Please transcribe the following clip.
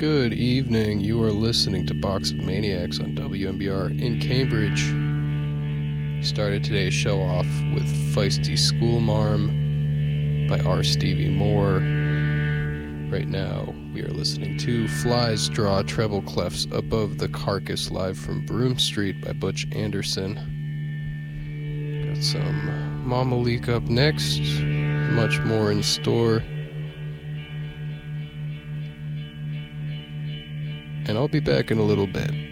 Good evening. You are listening to Box of Maniacs on WMBR in Cambridge. Started today's show off with Feisty Schoolmarm by R. Stevie Moore. Right now, we are listening to Flies Draw Treble Clefs Above the Carcass live from Broome Street by Butch Anderson. Got some Mama Leak up next. Much more in store. And I'll be back in a little bit.